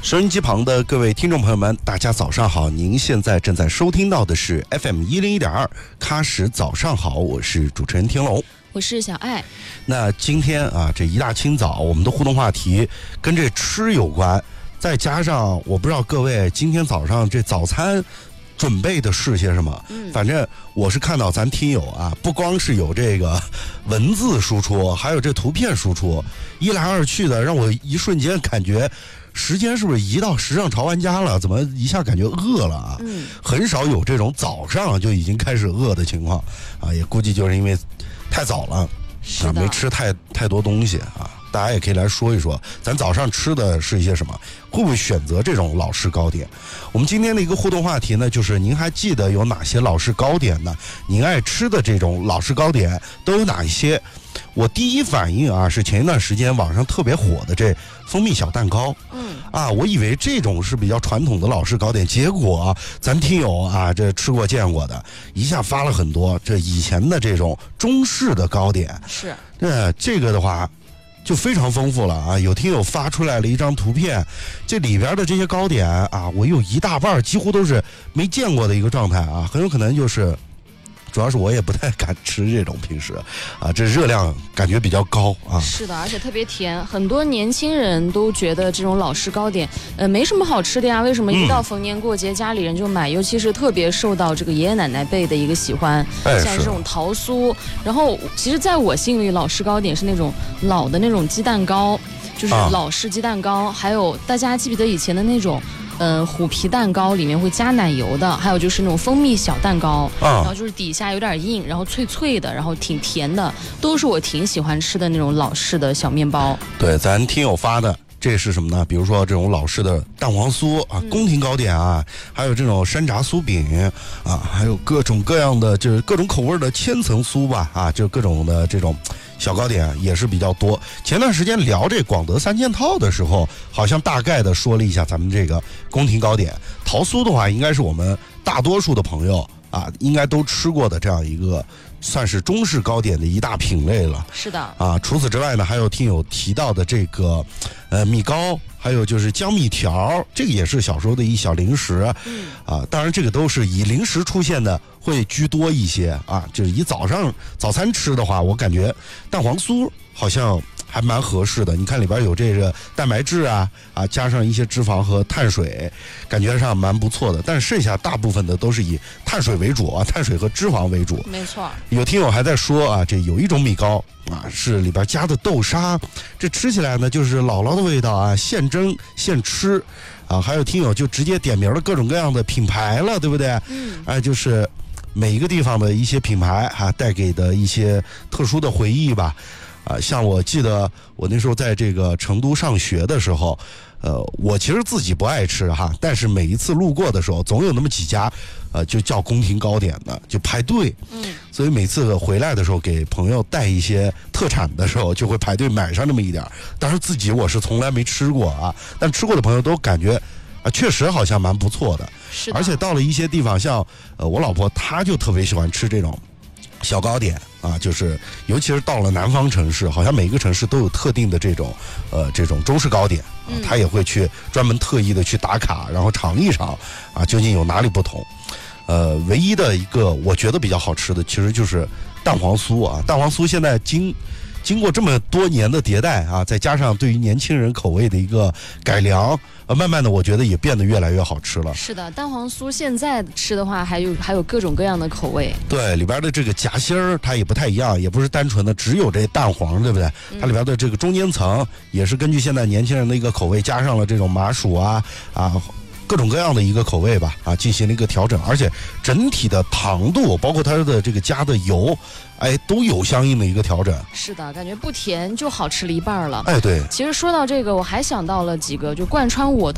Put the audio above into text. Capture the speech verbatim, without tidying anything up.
收音机旁的各位听众朋友们，大家早上好！您现在正在收听到的是 F M 一零一点二喀什早上好，我是主持人天龙， 我是小爱。 那今天啊，这一大清早，我们的互动话题跟这吃有关，再加上我不知道各位今天早上这早餐准备的是些什么？嗯，反正我是看到咱听友啊，不光是有这个文字输出，还有这图片输出，一来二去的，让我一瞬间感觉时间是不是移到时尚潮玩家了？怎么一下感觉饿了啊？嗯，很少有这种早上就已经开始饿的情况啊，也估计就是因为太早了啊，没吃太太多东西啊。大家也可以来说一说，咱早上吃的是一些什么？会不会选择这种老式糕点？我们今天的一个互动话题呢，就是您还记得有哪些老式糕点呢？您爱吃的这种老式糕点都有哪一些？我第一反应啊，是前一段时间网上特别火的这蜂蜜小蛋糕。嗯，啊，我以为这种是比较传统的老式糕点，结果啊，咱听友啊，这吃过见过的，一下发了很多这以前的这种中式的糕点。 是， 那这个的话就非常丰富了啊！有听友发出来了一张图片，这里边的这些糕点啊，我有一大半几乎都是没见过的一个状态啊，很有可能就是。主要是我也不太敢吃这种，平时啊，这热量感觉比较高啊。 是的，而且特别甜，很多年轻人都觉得这种老式糕点，呃，没什么好吃的呀。为什么一到逢年过节，嗯、家里人就买？尤其是特别受到这个爷爷奶奶辈的一个喜欢， 哎、 像这种桃酥。然后，其实在我心里，老式糕点是那种老的那种鸡蛋糕，就是老式鸡蛋糕，啊、还有大家记不记得以前的那种？嗯，虎皮蛋糕里面会加奶油的，还有就是那种蜂蜜小蛋糕，啊、然后就是底下有点硬，然后脆脆的，然后挺甜的，都是我挺喜欢吃的那种老式的小面包。 对，咱听友发的。这是什么呢？比如说这种老式的蛋黄酥啊，宫廷糕点啊，嗯、还有这种山楂酥饼啊，还有各种各样的就是各种口味的千层酥吧啊，就各种的这种小糕点也是比较多。前段时间聊这广德三件套的时候，好像大概的说了一下咱们这个宫廷糕点。桃酥的话，应该是我们大多数的朋友啊，应该都吃过的这样一个。算是中式糕点的一大品类了。 是的啊，除此之外呢，还有听友提到的这个，呃，米糕，还有就是江米条，这个也是小时候的一小零食。嗯啊，当然这个都是以零食出现的会居多一些啊。就是以早上早餐吃的话，我感觉蛋黄酥好像还蛮合适的。你看里边有这个蛋白质啊啊，加上一些脂肪和碳水，感觉上蛮不错的。但是剩下大部分的都是以碳水为主啊，碳水和脂肪为主。 没错。 有听友还在说啊，这有一种米糕啊，是里边加的豆沙，这吃起来呢就是姥姥的味道啊，现蒸现吃啊。还有听友就直接点名了各种各样的品牌了，对不对？嗯。哎、啊，就是每一个地方的一些品牌哈、啊，带给的一些特殊的回忆吧。啊，像我记得我那时候在这个成都上学的时候，呃，我其实自己不爱吃哈，但是每一次路过的时候，总有那么几家，呃，就叫宫廷糕点的，就排队。嗯。所以每次回来的时候，给朋友带一些特产的时候，就会排队买上那么一点。当然自己我是从来没吃过啊，但吃过的朋友都感觉啊，确实好像蛮不错的。 是的。 而且到了一些地方，像呃我老婆她就特别喜欢吃这种小糕点啊，就是尤其是到了南方城市，好像每个城市都有特定的这种呃这种中式糕点啊，他也会去专门特意的去打卡，然后尝一尝啊，究竟有哪里不同。呃，唯一的一个我觉得比较好吃的，其实就是蛋黄酥啊。蛋黄酥现在经经过这么多年的迭代啊，再加上对于年轻人口味的一个改良，呃，慢慢的我觉得也变得越来越好吃了。 是的，蛋黄酥现在吃的话，还有还有各种各样的口味。 对，里边的这个夹心儿它也不太一样，也不是单纯的只有这蛋黄，对不对？它里边的这个中间层也是根据现在年轻人的一个口味，加上了这种麻薯啊啊。各种各样的一个口味吧，啊，进行了一个调整，而且整体的糖度，包括它的这个加的油，哎，都有相应的一个调整。 是的，感觉不甜就好吃了一半了。 哎，对。 其实说到这个，我还想到了几个就贯穿我